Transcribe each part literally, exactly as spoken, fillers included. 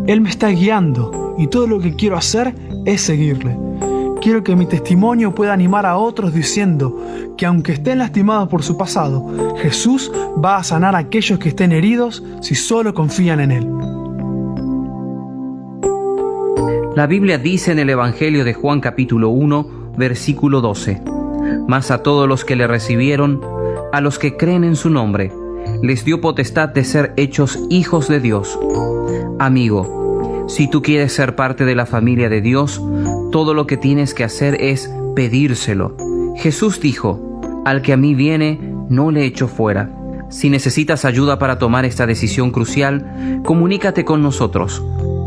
Él me está guiando y todo lo que quiero hacer es seguirle. Quiero que mi testimonio pueda animar a otros diciendo que aunque estén lastimados por su pasado, Jesús va a sanar a aquellos que estén heridos si solo confían en Él. La Biblia dice en el Evangelio de Juan capítulo uno, versículo doce: Mas a todos los que le recibieron, a los que creen en su nombre, les dio potestad de ser hechos hijos de Dios. Amigo, si tú quieres ser parte de la familia de Dios, todo lo que tienes que hacer es pedírselo. Jesús dijo: Al que a mí viene, no le echo fuera. Si necesitas ayuda para tomar esta decisión crucial, comunícate con nosotros.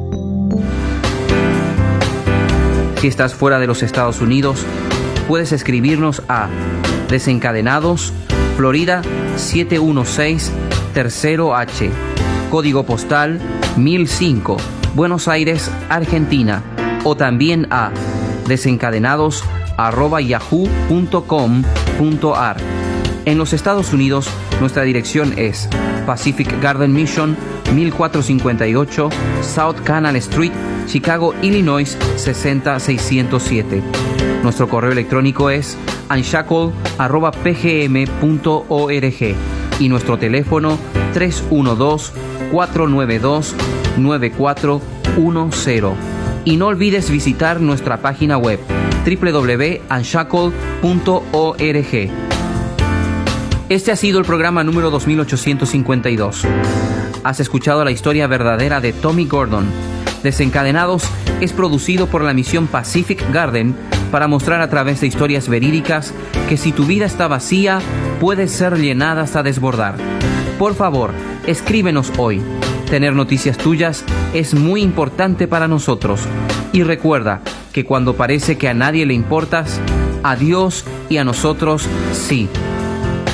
Si estás fuera de los Estados Unidos, puedes escribirnos a Desencadenados, Florida siete uno seis, Tercero H, código postal mil cinco, Buenos Aires, Argentina, o también a desencadenados arroba yahoo punto com punto ar. En los Estados Unidos, nuestra dirección es Pacific Garden Mission, mil cuatrocientos cincuenta y ocho South Canal Street, Chicago, Illinois seis cero seis cero siete. Nuestro correo electrónico es unshackle arroba p g m punto org y nuestro teléfono tres uno dos, cuatro nueve dos, nueve cuatro uno cero. Y no olvides visitar nuestra página web doble u doble u doble u punto unshackle punto org. Este ha sido el programa número dos mil ochocientos cincuenta y dos. Has escuchado la historia verdadera de Tommy Gordon. Desencadenados es producido por la misión Pacific Garden para mostrar a través de historias verídicas que si tu vida está vacía, puede ser llenada hasta desbordar. Por favor, escríbenos hoy. Tener noticias tuyas es muy importante para nosotros. Y recuerda que cuando parece que a nadie le importas, a Dios y a nosotros sí.